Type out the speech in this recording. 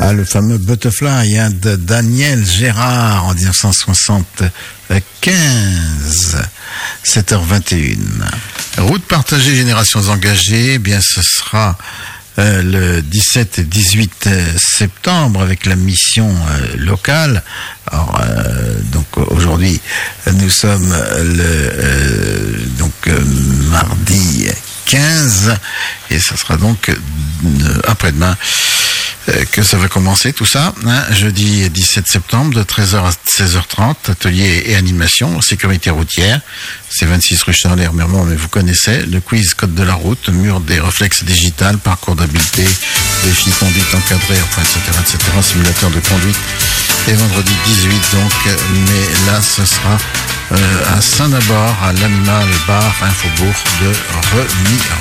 Ah, le fameux Butterfly de Daniel Gérard en 1975, 7h21. Route partagée Générations Engagées, eh bien ce sera le 17 et 18 septembre avec la mission locale. Alors, donc aujourd'hui, nous sommes mardi 15 et ça sera donc après-demain que ça va commencer tout ça, hein, jeudi 17 septembre de 13h à 16h30, atelier et animation, sécurité routière, c'est 26 rue Charles Hermermont, mais vous connaissez, le quiz code de la route, mur des réflexes digital, parcours d'habileté, défi conduite encadrée, enfin, etc., simulateur de conduite, et vendredi 18 donc, mais là ce sera à Saint-Nabord, à l'Animal Bar Infobourg de Remire.